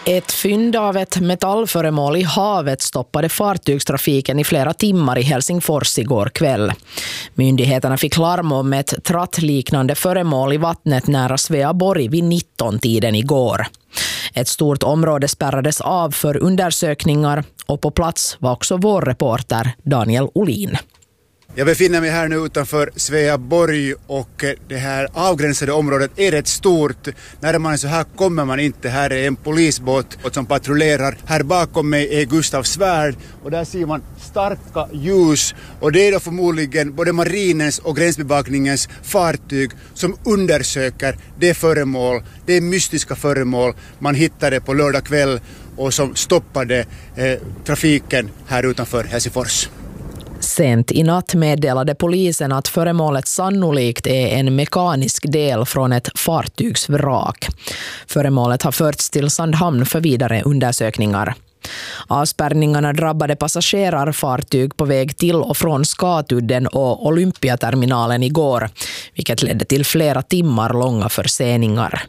Ett fynd av ett metallföremål i havet stoppade fartygstrafiken i flera timmar i Helsingfors igår kväll. Myndigheterna fick larm om ett trattliknande föremål i vattnet nära Sveaborg vid 19-tiden igår. Ett stort område spärrades av för undersökningar och på plats var också vår reporter Daniel Olin. Jag befinner mig här nu utanför Sveaborg och det här avgränsade området är rätt stort. När man så här kommer man inte. Här är en polisbåt som patrullerar. Här bakom mig är Gustav Svärd och där ser man starka ljus. Och det är då förmodligen både marinens och gränsbevakningens fartyg som undersöker det föremål, det mystiska föremål man hittade på lördag kväll och som stoppade trafiken här utanför Helsingfors. Sent i natt meddelade polisen att föremålet sannolikt är en mekanisk del från ett fartygsvrak. Föremålet har förts till Sandhamn för vidare undersökningar. Avspärrningarna drabbade passagerarfartyg på väg till och från Skatudden och Olympiaterminalen igår, vilket ledde till flera timmar långa förseningar.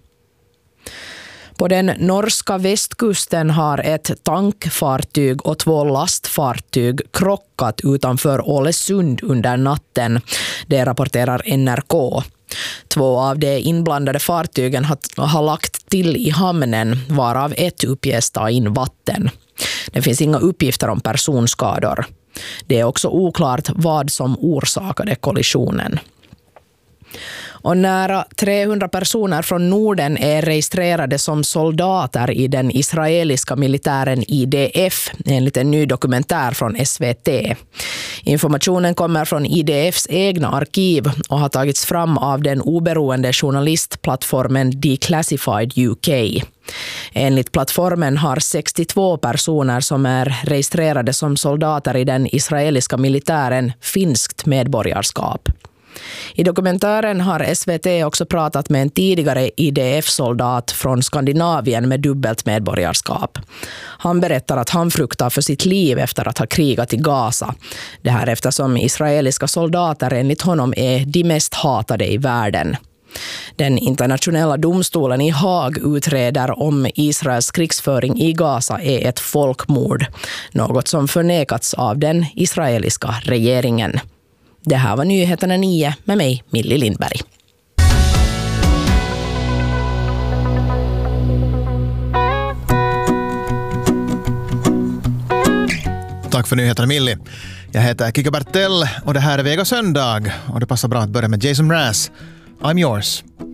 På den norska västkusten har ett tankfartyg och 2 lastfartyg krockat utanför Ålesund under natten. Det rapporterar NRK. 2 av de inblandade fartygen har lagt till i hamnen, varav ett uppges ta in vatten. Det finns inga uppgifter om personskador. Det är också oklart vad som orsakade kollisionen. Och nära 300 personer från Norden är registrerade som soldater i den israeliska militären IDF, enligt en ny dokumentär från SVT. Informationen kommer från IDFs egna arkiv och har tagits fram av den oberoende journalistplattformen Declassified UK. Enligt plattformen har 62 personer som är registrerade som soldater i den israeliska militären finskt medborgarskap. I dokumentären har SVT också pratat med en tidigare IDF-soldat från Skandinavien med dubbelt medborgarskap. Han berättar att han fruktar för sitt liv efter att ha krigat i Gaza. Det här eftersom israeliska soldater enligt honom är de mest hatade i världen. Den internationella domstolen i Haag utreder om Israels krigsföring i Gaza är ett folkmord, något som förnekats av den israeliska regeringen. Det här var Nyheterna 9 med mig, Millie Lindberg. Tack för nyheterna, Millie. Jag heter Kika Bertell och det här är Vega Söndag. Och det passar bra att börja med Jason Mraz. I'm yours.